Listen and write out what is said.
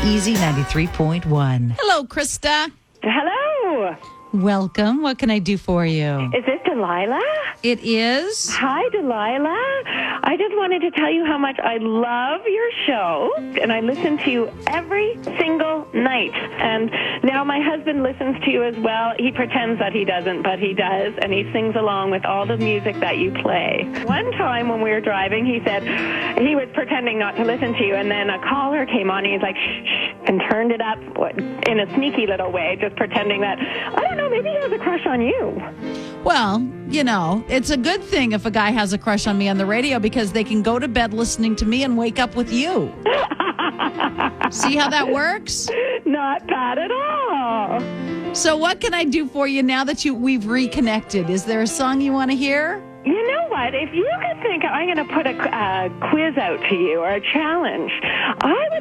Easy 93.1. Hello, Krista. Hello. Welcome. What can I do for you? Is this Delilah? It is. Hi, Delilah. I just wanted to tell you how much I love your show, and I listen to you every single night. And now my husband listens to you as well. He pretends that he doesn't, but he does, and he sings along with all the music that you play. One time when we were driving, he said he was pretending not to listen to you, and then a caller came on, and he's like, shh, shh, and turned it up in a sneaky little way, just pretending that, I don't know, maybe he has a crush on you. Well, you know, it's a good thing if a guy has a crush on me on the radio because they can go to bed listening to me and wake up with you. See how that works? Not bad at all. So what can I do for you now that we've reconnected? Is there a song you want to hear? You know what? If you could think I'm going to put a quiz out to you or a challenge, I would